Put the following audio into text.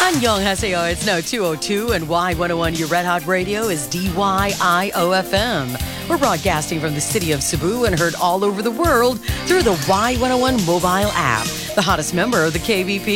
Annyeonghaseyo, it's now 2:02 and Y101, your Red Hot Radio, is DYIOFM. We're broadcasting from the city of Cebu and heard all over the world through the Y101 mobile app, the hottest member of the KBP.